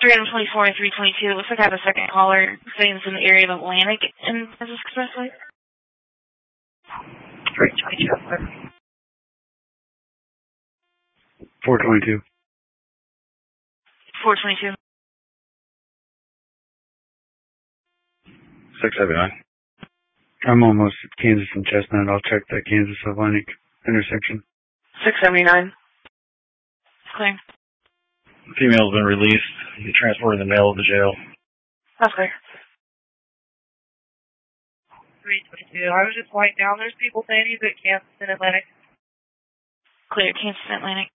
324 and 322. It looks like I have a second caller saying it's in the area of Atlantic in Kansas Expressway. 322. 422. 422. 679. I'm almost at Kansas and Chestnut. I'll check that Kansas Atlantic intersection. 679. Clear. Female's been released. You transported the male to the jail. That's clear. 322. I was just writing down. There's people saying he's at Kansas and Atlantic. Clear. Kansas Atlantic.